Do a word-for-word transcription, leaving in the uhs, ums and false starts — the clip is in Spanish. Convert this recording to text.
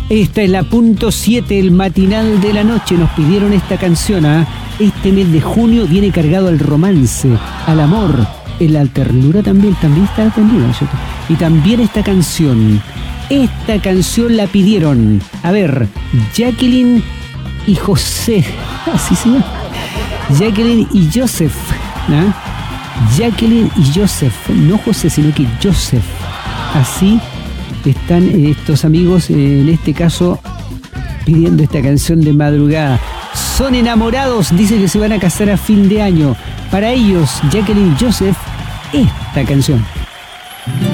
Esta es la punto siete, el matinal de la noche. Nos pidieron esta canción. ¿eh? Este mes de junio viene cargado al romance, al amor, en la ternura también. También está la ternura, ¿cierto? Y también esta canción. Esta canción la pidieron. A ver, Jacqueline y José. Así se llama. Jacqueline y Joseph. ¿eh? Jacqueline y Joseph. No José, sino que Joseph. Así están estos amigos, en este caso, pidiendo esta canción de madrugada. Son enamorados, dicen que se van a casar a fin de año. Para ellos, Jacqueline y Joseph, esta canción.